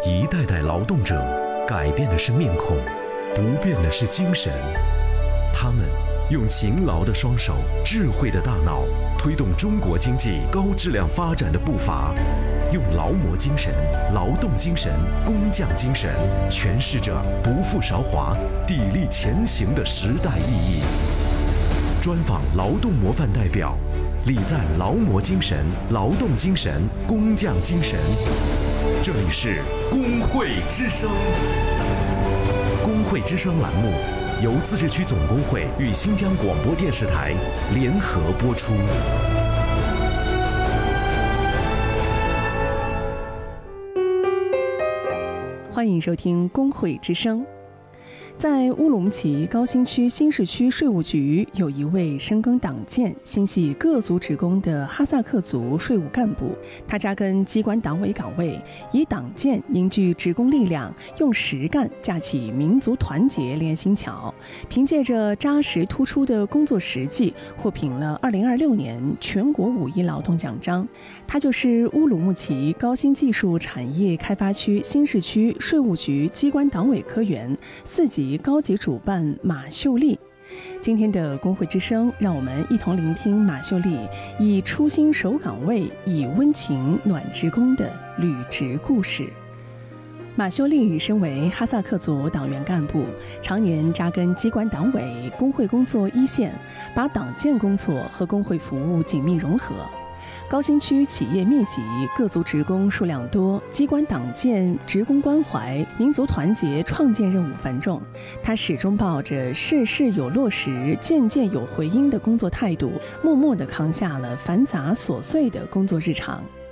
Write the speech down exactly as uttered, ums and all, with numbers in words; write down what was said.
一代代劳动者改变的是面孔，不变的是精神。他们用勤劳的双手、智慧的大脑，推动中国经济高质量发展的步伐。用劳模精神、劳动精神、工匠精神，诠释着不负韶华、砥砺前行的时代意义。专访劳动模范代表，礼赞劳模精神、劳动精神、工匠精神。这里是工会之声。工会之声栏目由自治区总工会与新疆广播电视台联合播出。 欢迎收听工会之声。在乌鲁木齐高新区新市区税务局，有一位深耕党建、心系各族职工的哈萨克族税务干部。他扎根机关党委岗位，以党建凝聚职工力量，用实干架起民族团结连心桥。凭借着扎实突出的工作实际，获评了二零二六年全国五一劳动奖章。他就是乌鲁木齐高新技术产业开发区新市区税务局机关党委科员、四级高级主办马秀丽。今天的工会之声，让我们一同聆听马秀丽以初心守岗位、以温情暖职工的履职故事。马秀丽身为哈萨克族党员干部，常年扎根机关党委工会工作一线，把党建工作和工会服务紧密融合。高新区企业密集，各族职工数量多，机关党建、职工关怀、民族团结创建任务繁重。他始终抱着事事有落实、件件有回音的工作态度，默默地扛下了繁杂琐碎的工作日常。